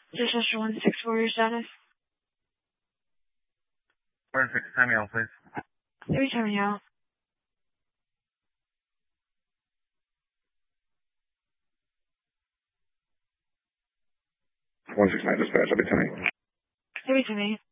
Dispatcher 164, your status? 1-6, time me out, please. Every time you out. 169 dispatch, I'll be 10. Every time you.